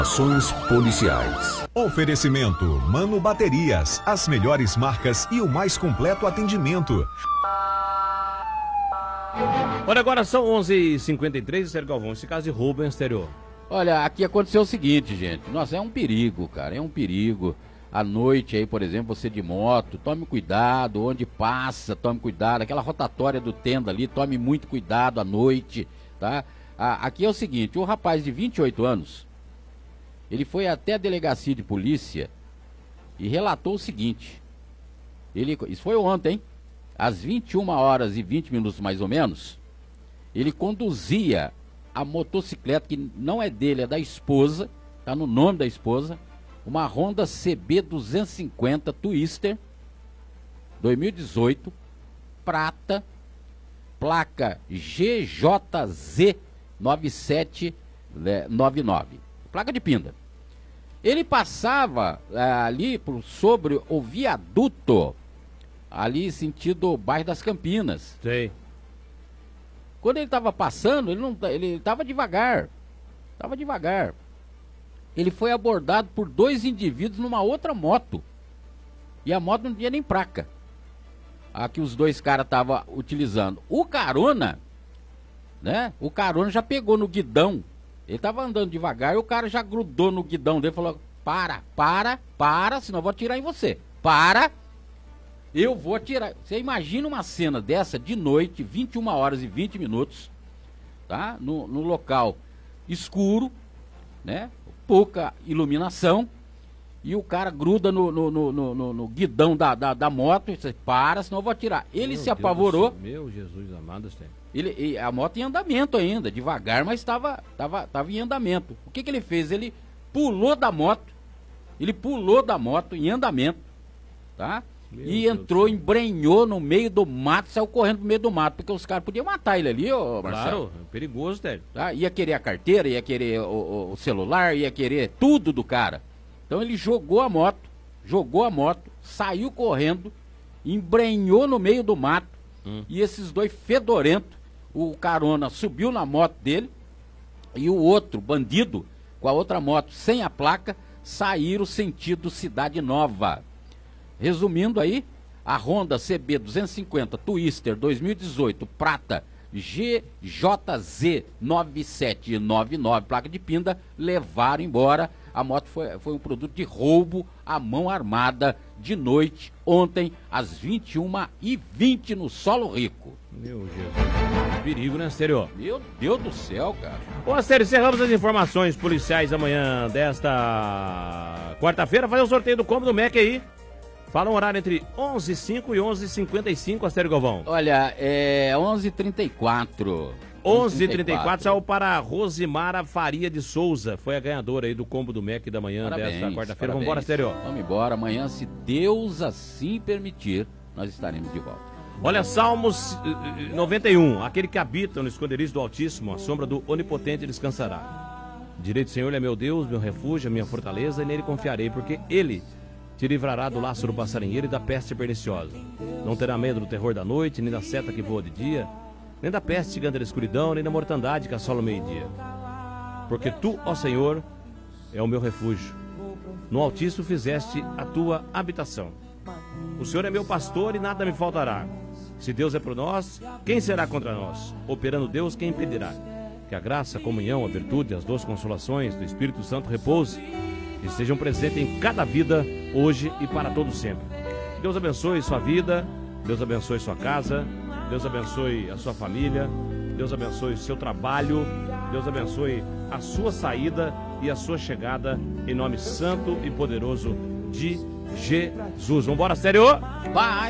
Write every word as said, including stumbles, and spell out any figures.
Ações policiais. Oferecimento Mano Baterias, as melhores marcas e o mais completo atendimento. Olha, agora são onze e cinquenta e três, Sérgio Galvão, esse caso de roubo em exterior. Olha, aqui aconteceu o seguinte, gente. Nossa, é um perigo, cara, é um perigo. À noite aí, por exemplo, você de moto, tome cuidado, onde passa, tome cuidado. Aquela rotatória do Tenda ali, tome muito cuidado à noite, tá? Ah, aqui é o seguinte, o rapaz de vinte e oito anos, ele foi até a delegacia de polícia e relatou o seguinte. Ele, isso foi ontem, hein? Às vinte e uma horas e vinte minutos mais ou menos, ele conduzia a motocicleta, que não é dele, é da esposa, tá no nome da esposa, uma Honda C B duzentos e cinquenta Twister, dois mil e dezoito, prata, placa G J Z nove sete nove nove, placa de Pinda. Ele passava ah, ali por, sobre o viaduto, ali sentido bairro das Campinas. Sei. Quando ele estava passando, ele não, ele estava devagar, estava devagar. Ele foi abordado por dois indivíduos numa outra moto. E a moto não tinha nem placa. A que os dois caras estavam utilizando. O carona, né? O carona já pegou no guidão. Ele estava andando devagar e o cara já grudou no guidão dele e falou: para, para, para, senão eu vou atirar em você. Para, eu vou atirar. Você imagina uma cena dessa de noite, vinte e uma horas e vinte minutos, tá? No, no local escuro, né? Pouca iluminação, e o cara gruda no, no, no, no, no guidão da, da, da moto e diz: para, senão eu vou atirar. Ele meu se Deus apavorou. Meu Jesus amado, ele, a moto em andamento ainda, devagar, mas estava tava, tava em andamento. O que, que ele fez? Ele pulou da moto, ele pulou da moto em andamento, tá? Meu e Deus entrou, Deus. embrenhou no meio do mato, saiu correndo no meio do mato, porque os caras podiam matar ele ali, ô Marcelo. Claro, é perigoso, Télio. Tá? Ia querer a carteira, ia querer o, o, o celular, ia querer tudo do cara. Então ele jogou a moto, jogou a moto, saiu correndo, embrenhou no meio do mato, hum. e esses dois fedorentos, o carona subiu na moto dele, e o outro, bandido, com a outra moto sem a placa, saíram sentido Cidade Nova. Resumindo aí, a Honda C B duzentos e cinquenta Twister dois mil e dezoito, prata G J Z nove sete nove nove, placa de Pinda, levaram embora. A moto foi, foi um produto de roubo à mão armada de noite, ontem, às vinte e uma e vinte no Solo Rico. Meu Jesus, perigo, né, Astério? Meu Deus do céu, cara. Ô, Astério, encerramos as informações policiais amanhã desta quarta-feira. Fazer o sorteio do combo do Mac aí. Fala um horário entre onze e cinco e onze e cinquenta e cinco, Astério Galvão. Olha, é onze e trinta e quatro. onze e trinta e quatro, saiu para Rosimara Faria de Souza. Foi a ganhadora aí do combo do Mac da manhã parabéns, desta quarta-feira. Vamos embora, Astério. Vamos embora. Amanhã, se Deus assim permitir, nós estaremos de volta. Olha, Salmos noventa e um. Aquele que habita no esconderijo do Altíssimo, a sombra do Onipotente descansará. Direito, Senhor, é meu Deus, meu refúgio, a minha fortaleza, e nele confiarei, porque ele te livrará do laço do passarinheiro e da peste perniciosa. Não terá medo do terror da noite, nem da seta que voa de dia, nem da peste que anda na escuridão, nem da mortandade que assola o meio-dia. Porque tu, ó Senhor, é o meu refúgio. No Altíssimo fizeste a tua habitação. O Senhor é meu pastor e nada me faltará. Se Deus é por nós, quem será contra nós? Operando Deus, quem impedirá? Que a graça, a comunhão, a virtude, as doces consolações do Espírito Santo repouse e estejam presentes em cada vida, hoje e para todo sempre. Que Deus abençoe sua vida, Deus abençoe sua casa, Deus abençoe a sua família, Deus abençoe o seu trabalho, Deus abençoe a sua saída e a sua chegada, em nome santo e poderoso de Jesus. Vambora, sério? Vai!